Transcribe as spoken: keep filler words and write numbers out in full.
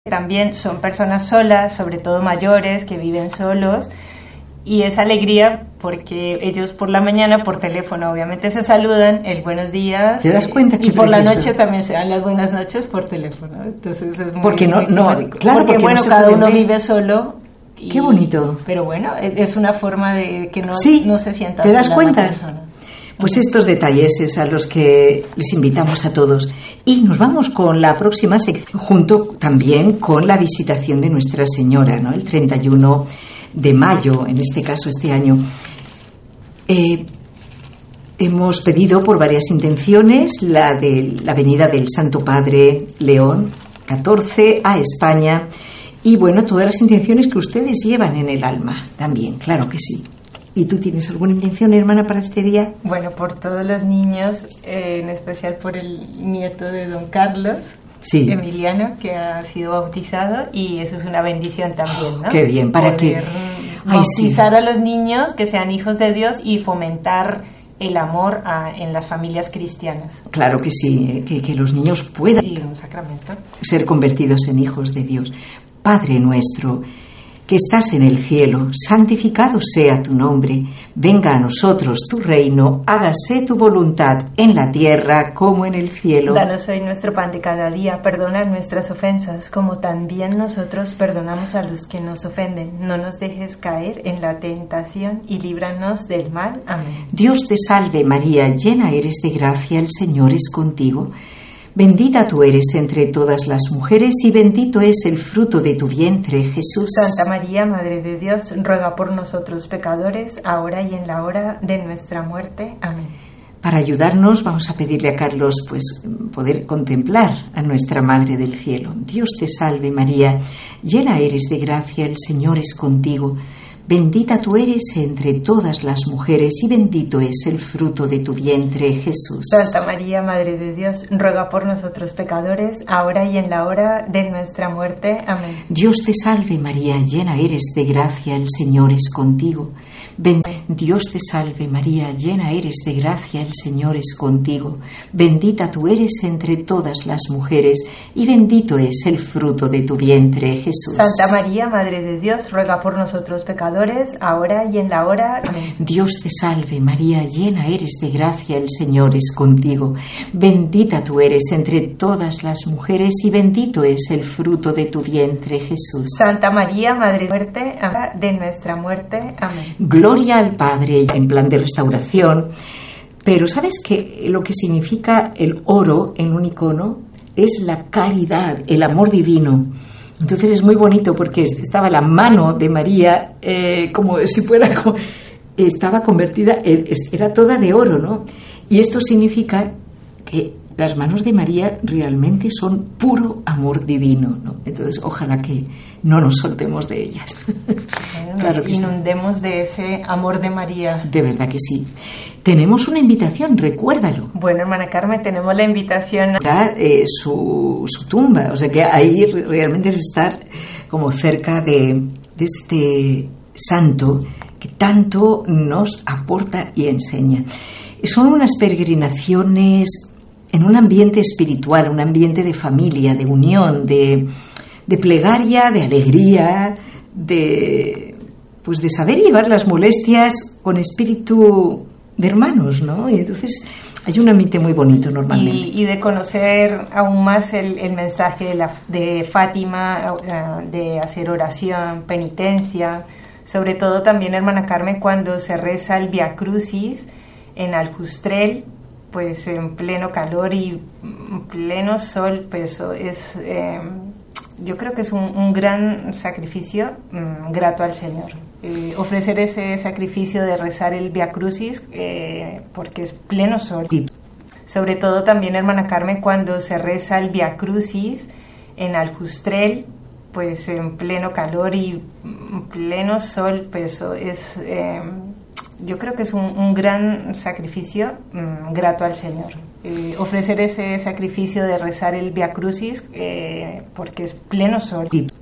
También son personas solas, sobre todo mayores, que viven solos, y es alegría porque ellos por la mañana, por teléfono, obviamente se saludan, el buenos días. ¿Te das cuenta que y por precioso? La noche también se dan las buenas noches por teléfono. Entonces es muy, porque no, muy no, simpático. claro, porque, porque bueno, no se cada pueden uno ver. vive solo. Y, Qué bonito. Pero bueno, es una forma de que no, sí, no se sienta ¿te das sola cuenta? la persona. Pues estos detalles es a los que les invitamos a todos. Y nos vamos con la próxima sección, junto también con la visitación de Nuestra Señora, ¿no? El treinta y uno de mayo, en este caso este año. Eh, hemos pedido por varias intenciones la de la venida del Santo Padre León catorce a España y, bueno, todas las intenciones que ustedes llevan en el alma también, claro que sí. ¿Y tú tienes alguna intención, hermana, para este día? Bueno, por todos los niños, eh, en especial por el nieto de don Carlos, sí. Emiliano, que ha sido bautizado, y eso es una bendición también, ¿no? Qué bien, para Poder que bautizar Ay, sí. a los niños, que sean hijos de Dios, y fomentar el amor a, en las familias cristianas. Claro que sí, eh, que, que los niños puedan y un sacramento. ser convertidos en hijos de Dios. Padre nuestro, que estás en el cielo, santificado sea tu nombre, venga a nosotros tu reino, hágase tu voluntad en la tierra como en el cielo. Danos hoy nuestro pan de cada día, perdona nuestras ofensas, como también nosotros perdonamos a los que nos ofenden. No nos dejes caer en la tentación y líbranos del mal. Amén. Dios te salve María, llena eres de gracia, el Señor es contigo. Bendita tú eres entre todas las mujeres y bendito es el fruto de tu vientre, Jesús. Santa María, Madre de Dios, ruega por nosotros pecadores, ahora y en la hora de nuestra muerte. Amén. Para ayudarnos vamos a pedirle a Carlos pues poder contemplar a nuestra Madre del Cielo. Dios te salve María, llena eres de gracia, el Señor es contigo. Bendita tú eres entre todas las mujeres y bendito es el fruto de tu vientre, Jesús. Santa María, Madre de Dios, ruega por nosotros pecadores, ahora y en la hora de nuestra muerte. Amén. Dios te salve María, llena eres de gracia, el Señor es contigo. Ben- Dios te salve María, llena eres de gracia, el Señor es contigo. Bendita tú eres entre todas las mujeres y bendito es el fruto de tu vientre, Jesús. Santa María, Madre de Dios, ruega por nosotros pecadores, ahora y en la hora. Amén. Dios te salve María, llena eres de gracia, el Señor es contigo. Bendita tú eres entre todas las mujeres y bendito es el fruto de tu vientre, Jesús. Santa María, Madre de muerte, ahora de nuestra muerte. Amén. Gloria al Padre, en plan de restauración. Pero ¿sabes qué? Lo que significa el oro en un icono es la caridad, el amor divino. Entonces es muy bonito porque estaba la mano de María eh, como si fuera, como, estaba convertida, era toda de oro, ¿no? Y esto significa que las manos de María realmente son puro amor divino, ¿no? Entonces ojalá que no nos soltemos de ellas. Bueno, Claro nos que sí. inundemos de ese amor de María. De verdad que sí. Tenemos una invitación, recuérdalo. Bueno, hermana Carmen, tenemos la invitación. Dar eh, su, su tumba, o sea que ahí realmente es estar como cerca de, de este santo que tanto nos aporta y enseña. Son unas peregrinaciones en un ambiente espiritual, un ambiente de familia, de unión, de, de plegaria, de alegría, de, pues de saber llevar las molestias con espíritu de hermanos, ¿no? Y entonces hay un ambiente muy bonito normalmente. Y, y de conocer aún más el, el mensaje de, la, de Fátima, de hacer oración, penitencia, sobre todo también, hermana Carmen, cuando se reza el Via Crucis en Aljustrel, pues en pleno calor y en pleno sol, pues eso es, eh, yo creo que es un, un gran sacrificio um, grato al Señor. Eh, ofrecer ese sacrificio de rezar el Via Crucis, eh, porque es pleno sol. Sobre todo también, hermana Carmen, cuando se reza el Via Crucis en Aljustrel, pues en pleno calor y en pleno sol, pues eso es... Eh, yo creo que es un, un gran sacrificio um, grato al Señor. Eh, ofrecer ese sacrificio de rezar el Via Crucis, eh, porque es pleno sol.